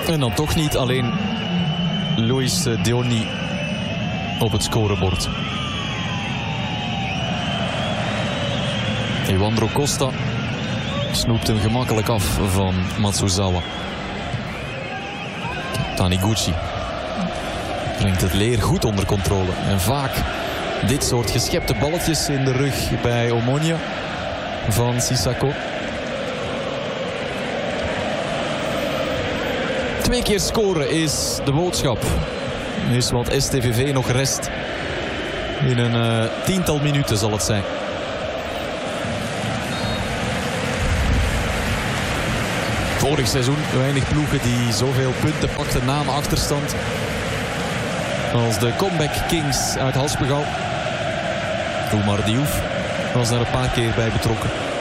En dan toch niet alleen Luis Deonni op het scorebord. Ewandro Costa snoept hem gemakkelijk af van Matsuzawa. Taniguchi brengt het leer goed onder controle. En vaak dit soort geschepte balletjes in de rug bij Omonia van Sissako. 2 keer scoren is de boodschap. Is wat STVV nog rest. In een 10-tal minuten zal het zijn. Vorig seizoen weinig ploegen die zoveel punten pakten na een achterstand als de Comeback Kings uit Haspengouw. Oumar Diouf was daar een paar keer bij betrokken.